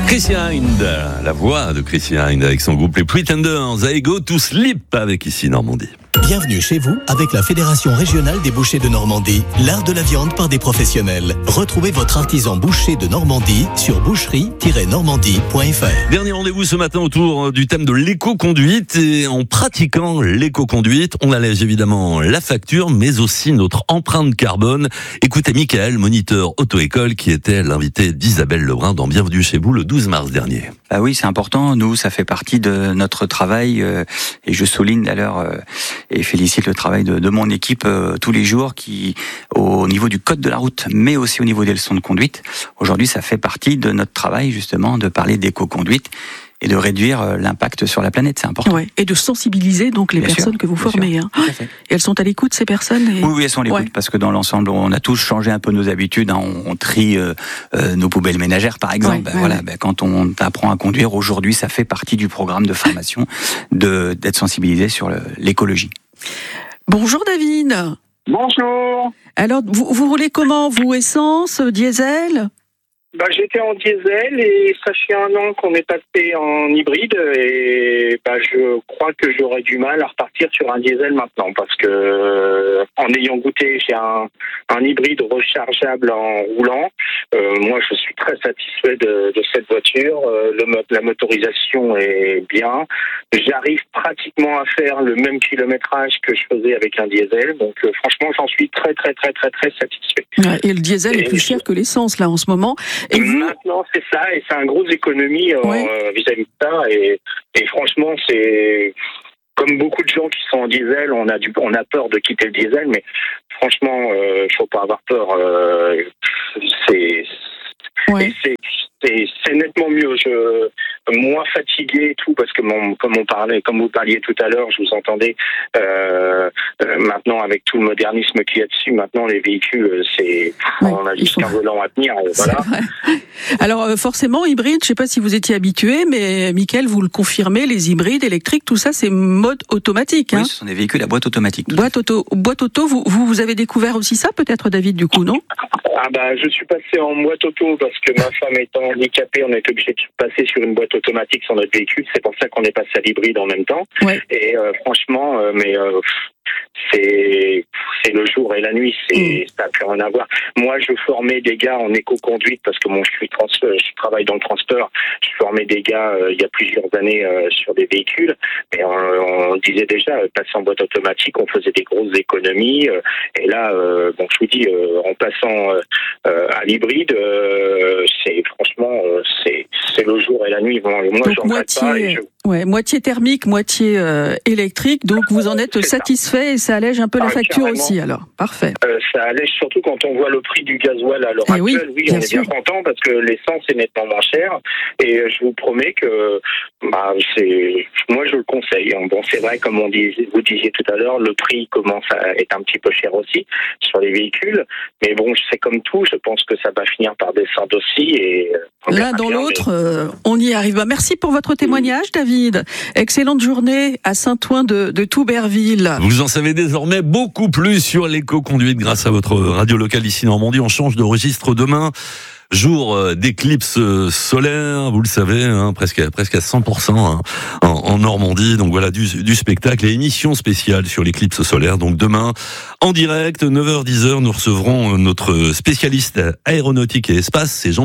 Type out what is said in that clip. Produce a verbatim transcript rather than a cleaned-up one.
Christian Hind, la voix de Christian Hind avec son groupe Les Pretenders, I Go to Sleep avec ici Normandie. Bienvenue chez vous avec la Fédération régionale des bouchers de Normandie, l'art de la viande par des professionnels. Retrouvez votre artisan boucher de Normandie sur boucherie tiret normandie point f r. Dernier rendez-vous ce matin autour du thème de l'éco-conduite, et en pratiquant l'éco-conduite, on allège évidemment la facture, mais aussi notre empreinte carbone. Écoutez Michael, moniteur auto-école, qui était l'invité d'Isabelle Lebrun dans Bienvenue chez vous le douze mars dernier. Ah oui, c'est important. Nous, ça fait partie de notre travail, euh, et je souligne d'ailleurs euh, et félicite le travail de, de mon équipe euh, tous les jours, qui, au niveau du code de la route, mais aussi au niveau des leçons de conduite, aujourd'hui, ça fait partie de notre travail justement de parler d'éco-conduite et de réduire euh, l'impact sur la planète. C'est important. Ouais, et de sensibiliser donc les bien personnes sûr, que vous formez. Hein. Et elles sont à l'écoute, ces personnes et... Oui, oui, elles sont à l'écoute, ouais. Parce que dans l'ensemble, on a tous changé un peu nos habitudes. Hein. On, on trie euh, euh, nos poubelles ménagères, par exemple. Ouais, ben, ouais, voilà, ouais. Ben, quand on apprend à conduire, aujourd'hui, ça fait partie du programme de formation de, d'être sensibilisé sur le, l'écologie. Bonjour David. Bonjour. Alors, vous, vous roulez comment, vous, essence, diesel ? Bah, j'étais en diesel et ça fait un an qu'on est passé en hybride et bah, je crois que j'aurais du mal à repartir sur un diesel maintenant parce que euh, en ayant goûté, j'ai un, un hybride rechargeable en roulant. Euh, moi, je suis très satisfait de, de cette voiture. Euh, le, la motorisation est bien. J'arrive pratiquement à faire le même kilométrage que je faisais avec un diesel. Donc, euh, franchement, j'en suis très, très, très, très, très satisfait. Ouais, et le diesel et est plus cher que l'essence, là, en ce moment. Et vous... Maintenant, c'est ça, et c'est un gros économie euh, ouais. vis-à-vis de ça. Et, et franchement, c'est comme beaucoup de gens qui sont en diesel, on a du, on a peur de quitter le diesel, mais franchement, il euh, faut pas avoir peur. Euh, c'est, ouais. c'est, c'est, c'est nettement mieux. Je moins fatigué et tout, parce que mon, comme on parlait, comme vous parliez tout à l'heure, je vous entendais. Euh, euh, maintenant, avec tout le modernisme qu'il y a dessus, maintenant les véhicules, c'est ouais, on a juste un volant à tenir. Et voilà. Alors euh, forcément, hybride, je sais pas si vous étiez habitué, mais Mickaël, vous le confirmez, les hybrides électriques, tout ça, c'est mode automatique. Hein. Oui, ce sont des véhicules à boîte automatique. Boîte auto, boîte auto. Vous, vous, vous avez découvert aussi ça, peut-être, David, du coup, non ? Ah bah, je suis passé en boîte auto parce que ma femme étant handicapée, on est obligé de passer sur une boîte automatique sur notre véhicule. C'est pour ça qu'on est passé à l'hybride en même temps. Ouais. Et euh, franchement, euh, mais euh, c'est c'est le jour et la nuit. C'est mmh. ça n'a plus rien à voir. Moi, je formais des gars en éco-conduite parce que mon je suis trans, je travaille dans le transport. Je formais des gars euh, il y a plusieurs années euh, sur des véhicules. Et on, on disait déjà euh, passer en boîte automatique, on faisait des grosses économies. Euh, et là, euh, bon, je vous dis, euh, en passant euh, euh, à l'hybride, euh, c'est franchement, euh, c'est c'est le jour et la nuit. Bon, et moi, donc j'en moitié, pas et je... ouais, moitié thermique, moitié euh, électrique. Donc vous en êtes c'est satisfait ça. Et ça allège un peu ah, la facture carrément. Aussi. Alors parfait. Euh, ça allège surtout quand on voit le prix du gasoil à l'heure eh actuelle. Oui, oui bien on sûr. est bien content parce que l'essence est nettement moins chère. Et je vous promets que bah, c'est, moi je le conseille. Bon, c'est vrai, comme on dit, vous disiez tout à l'heure, le prix commence à être un petit peu cher aussi sur les véhicules. Mais bon, c'est comme tout. Je pense que ça va finir par descendre aussi. Et l'un dans l'autre, mais... euh, on y arrive. Bah, merci pour votre témoignage, David. Excellente journée à Saint-Ouen de, de Touberville. Vous en savez désormais beaucoup plus sur l'éco-conduite grâce à votre radio locale ici Normandie. On change de registre demain. Jour d'éclipse solaire, vous le savez, hein, presque presque à cent pour cent hein, en, en Normandie. Donc voilà du, du spectacle et émission spéciale sur l'éclipse solaire. Donc demain, en direct, neuf heures dix heures, nous recevrons notre spécialiste aéronautique et espace, c'est Jean